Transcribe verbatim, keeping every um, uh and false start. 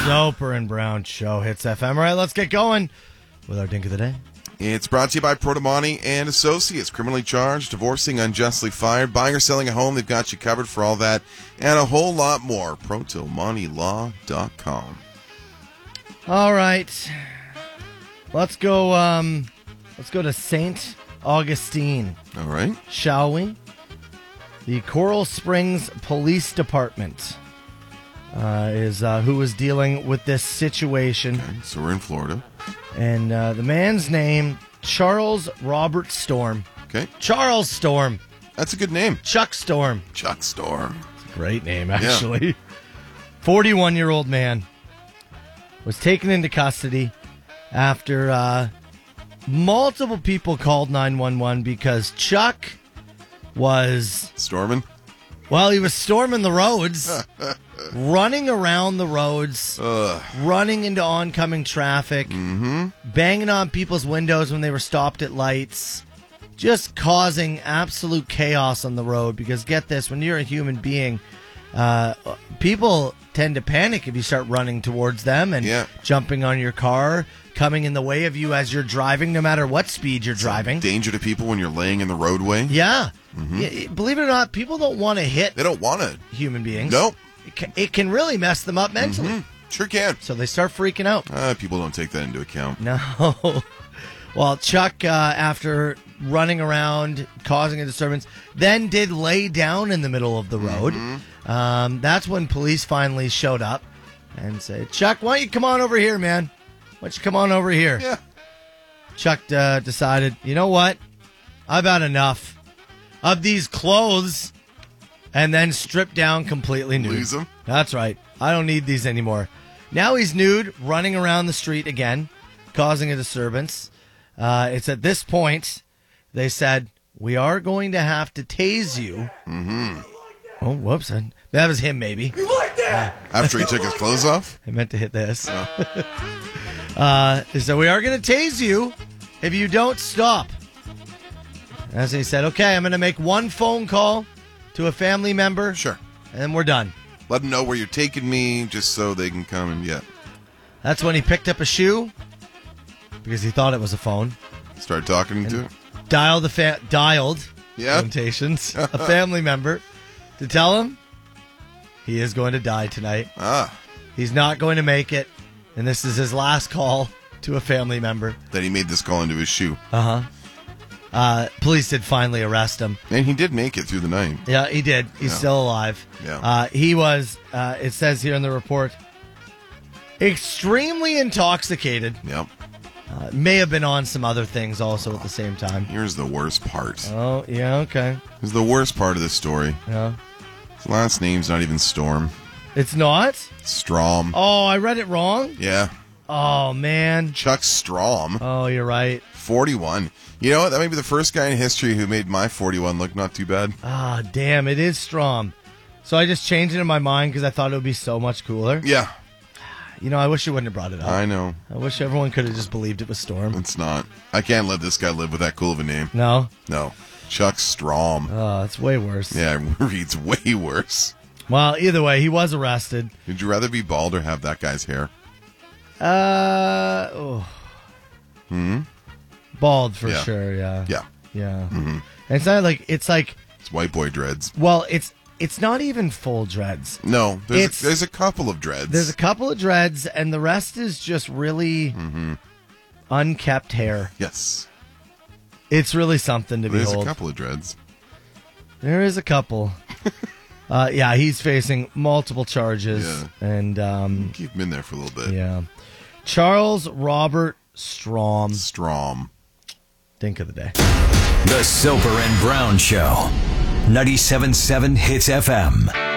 Soper and Brown Show, Hits F M. All right, let's get going with our Dink of the Day. It's brought to you by Protomani and Associates. Criminally charged, divorcing, unjustly fired, buying or selling a home. They've got you covered for all that and a whole lot more. Protomani Law dot com. All right, let's go. Um, let's go to Saint Augustine. All right, shall we? The Coral Springs Police Department uh, is uh, who is dealing with this situation. Okay, so we're in Florida. And uh, the man's name, Charles Robert Storm. Okay. Charles Storm. That's a good name. Chuck Storm. Chuck Storm. It's a great name, actually. forty-one-year-old man was taken into custody after uh, multiple people called nine one one because Chuck was... Storming? Well, he was storming the roads, running around the roads, Ugh. running into oncoming traffic, mm-hmm. banging on people's windows when they were stopped at lights, just causing absolute chaos on the road. Because get this, when you're a human being, uh, people tend to panic if you start running towards them and yeah. jumping on your car, coming in the way of you as you're driving, no matter what speed you're It's driving. Danger to people when you're laying in the roadway. Yeah. Mm-hmm. Yeah, believe it or not, people don't want to hit They don't want it. human beings. Nope. It can, it can really mess them up mentally. Mm-hmm. Sure can. So they start freaking out. Uh, people don't take that into account. No. Well, Chuck, uh, after running around, causing a disturbance, then did lay down in the middle of the road. Mm-hmm. Um, that's when police finally showed up and said, Chuck, why don't you come on over here, man? Why don't you come on over here? Yeah. Chuck uh, decided, you know what? I've had enough of these clothes, and then stripped down completely nude. Lose them? That's right. I don't need these anymore. Now he's nude, running around the street again, causing a disturbance. Uh, it's at this point they said, we are going to have to tase you. Mm-hmm. Oh, whoops. That was him, maybe. You like that? Uh, After he took his clothes off? I meant to hit this. Oh. uh, so we are going to tase you if you don't stop. As he said, okay, I'm going to make one phone call to a family member. Sure. And then we're done. Let them know where you're taking me just so they can come and, yeah. That's when he picked up a shoe because he thought it was a phone. Start talking and to it. Dialed, the fa- dialed yeah. limitations, a family member to tell him he is going to die tonight. Ah. He's not going to make it. And this is his last call to a family member. That he made this call into his shoe. Uh-huh. Uh, police did finally arrest him. And he did make it through the night. Yeah, he did. He's yeah. still alive. Yeah. Uh, he was, uh, it says here in the report, extremely intoxicated. Yep. Uh, may have been on some other things also at the same time. Here's the worst part. Oh, yeah, okay. Here's the worst part of this story. Yeah. His last name's not even Storm. It's not? Strom. Oh, I read it wrong? Yeah. Oh, man. Chuck Strom. Oh, you're right. forty-one. You know what? That may be the first guy in history who made my forty-one look not too bad. Ah, damn, it is Strom. So I just changed it in my mind because I thought it would be so much cooler. Yeah. You know, I wish you wouldn't have brought it up. I know. I wish everyone could have just believed it was Storm. It's not. I can't let this guy live with that cool of a name. No? No. Chuck Strom. Oh, it's way worse. Yeah, it reads way worse. Well, either way, he was arrested. Would you rather be bald or have that guy's hair? Uh, oh. Hmm? Bald for yeah. sure, yeah. Yeah. Yeah. Mm-hmm. And it's not like, it's like... It's white boy dreads. Well, it's it's not even full dreads. No, there's, It's- a, there's a couple of dreads. There's a couple of dreads, and the rest is just really mm-hmm. unkept hair. Yes. It's really something to There's behold. a couple of dreads. There is a couple. uh, yeah, he's facing multiple charges. Yeah. And, um... Keep him in there for a little bit. Yeah. Charles Robert Strom. Strom. Think of the day. The Soper and Brown Show. ninety-seven point seven Hits F M.